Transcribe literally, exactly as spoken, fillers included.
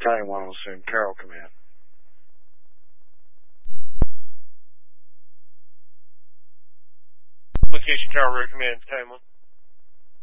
Battalion one will assume. Carroll, command. Location Tower, Road Command, Battalion one.